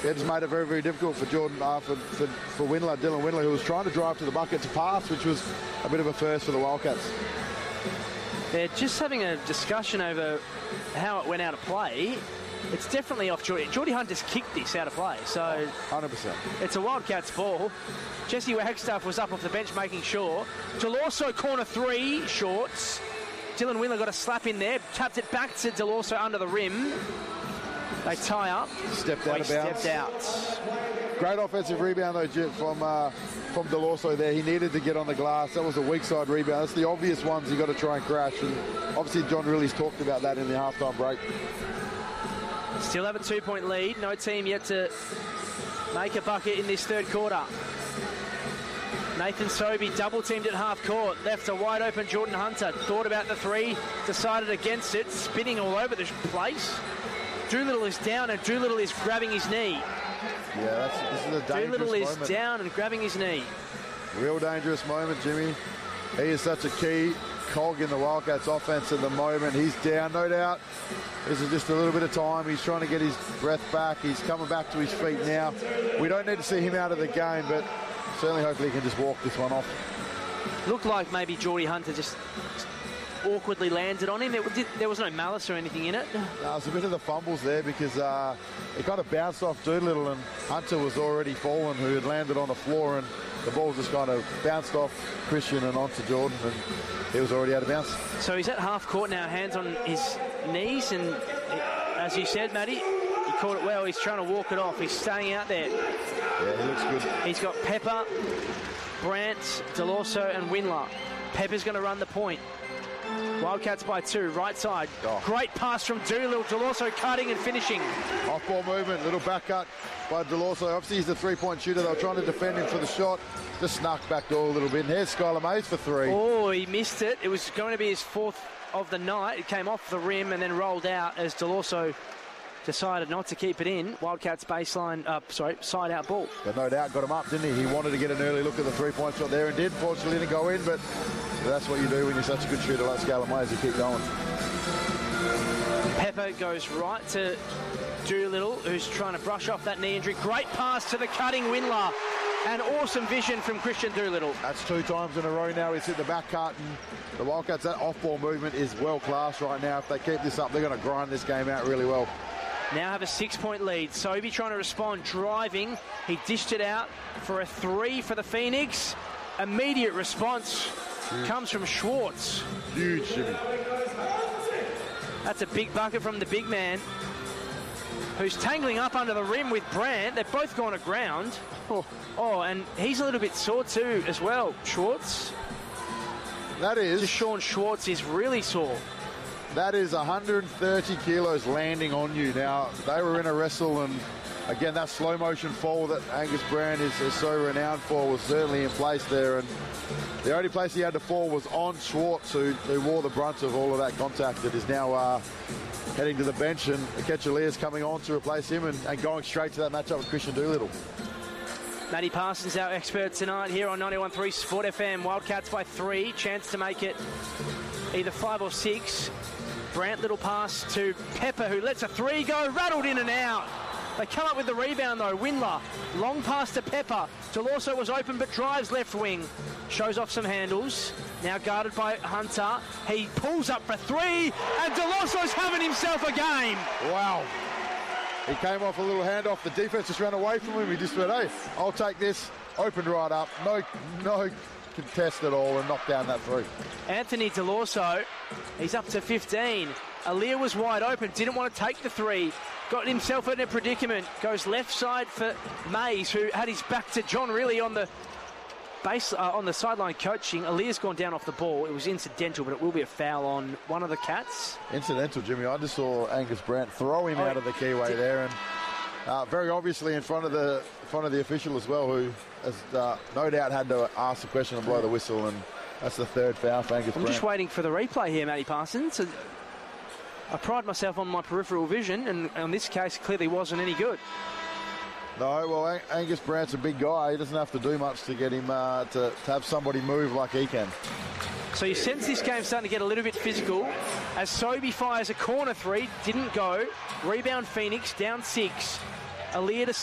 It just made it very, very difficult for Jordan, for Windler, Dylan Windler, who was trying to drive to the bucket to pass, which was a bit of a first for the Wildcats. They're just having a discussion over how it went out of play. It's definitely off Geordie. Geordie Hunter's kicked this out of play, so 100%. It's a Wildcats ball. Jesse Wagstaff was up off the bench making sure. Delorso corner 3, shorts. Dylan Windler got a slap in there, tapped it back to Delorso under the rim. They tie up. Stepped out of bounds. Stepped out. Great offensive rebound though, Jip, from Delorso there. He needed to get on the glass. That was a weak side rebound. That's the obvious ones you got to try and crash. And obviously John Riley's talked about that in the halftime break. Still have a 2-point lead. No team yet to make a bucket in this third quarter. Nathan Sobey double-teamed at half-court. Left a wide-open Jordan Hunter. Thought about the three. Decided against it. Spinning all over the place. Doolittle is down and Doolittle is grabbing his knee. Yeah, this is a dangerous Doolittle is moment. down and grabbing his knee. Real dangerous moment, Jimmy. He is such a key cog in the Wildcats offense at the moment. He's down, no doubt. This is just a little bit of time. He's trying to get his breath back. He's coming back to his feet now. We don't need to see him out of the game, but certainly hopefully he can just walk this one off. Looked like maybe Geordie Hunter just awkwardly landed on him. There was no malice or anything in it. There's a bit of the fumbles there because it kind of bounced off Doolittle and Hunter was already fallen, who had landed on the floor, and the ball just kind of bounced off Christian and onto Jordan, and he was already out of bounds. So he's at half court now, hands on his knees, and as you said, Matty, he caught it well. He's trying to walk it off. He's staying out there. Yeah, he looks good. He's got Pepper, Brandt, Delorso and Windler. Pepper's going to run the point. Wildcats by 2, right side. Oh. Great pass from Doolittle. Delorso cutting and finishing. Off-ball movement, little back cut by Delorso. Obviously, he's the three-point shooter. They were trying to defend him for the shot. Just snuck back door a little bit. And here's Skylar Mays for 3. Oh, he missed it. It was going to be his 4th of the night. It came off the rim and then rolled out as Delorso decided not to keep it in. Wildcats baseline, side out ball. But no doubt got him up, didn't he? He wanted to get an early look at the three-point shot there and did. Fortunately, didn't go in, but that's what you do when you're such a good shooter like Skylar Mays. You keep going. Pepper goes right to Doolittle, who's trying to brush off that knee injury. Great pass to the cutting Windler. And awesome vision from Christian Doolittle. That's 2 times in a row now. He's hit the back cut, and the Wildcats, that off-ball movement is world-class right now. If they keep this up, they're going to grind this game out really well. Now have a 6-point lead. Sobey trying to respond, driving. He dished it out for a 3 for the Phoenix. Immediate response comes from Schwartz. Huge, Jimmy. That's a big bucket from the big man, who's tangling up under the rim with Brandt. They've both gone to ground. Oh, and he's a little bit sore too as well, Schwartz. That is... Deshaun Schwartz is really sore. That is 130 kilos landing on you. Now, they were in a wrestle, and again, that slow motion fall that Angus Brandt is so renowned for was certainly in place there. And the only place he had to fall was on Schwartz, who wore the brunt of all of that contact, that is now heading to the bench. And Ketchalia's coming on to replace him and going straight to that matchup with Christian Doolittle. Matty Parsons, our expert tonight here on 91.3 Sport FM. Wildcats by 3. Chance to make it either 5 or 6. Brandt, little pass to Pepper, who lets a 3 go, rattled in and out. They come up with the rebound though. Windler, long pass to Pepper. Delorso was open but drives left wing. Shows off some handles. Now guarded by Hunter. He pulls up for 3, and Delorso's having himself a game. Wow. He came off a little handoff. The defense just ran away from him. He just went, hey, I'll take this. Opened right up. No contest at all, and knocked down that 3. Anthony Delorso, he's up to 15. Aaliyah was wide open, didn't want to take the 3. Got himself in a predicament. Goes left side for Mays, who had his back to John Riley on the on the sideline coaching. Aaliyah's gone down off the ball. It was incidental, but it will be a foul on one of the Cats. Incidental, Jimmy. I just saw Angus Brandt throw him out of the keyway there, and very obviously in front of the official as well, who has no doubt had to ask the question and blow the whistle, and that's the 3rd foul for Angus Brandt. I'm just waiting for the replay here, Matty Parsons. I pride myself on my peripheral vision, and in this case, clearly wasn't any good. No, well, Angus Brandt's a big guy. He doesn't have to do much to get him to have somebody move like he can. So you sense this game starting to get a little bit physical as Sobey fires a corner 3, didn't go. Rebound Phoenix, down 6. Aaliyah to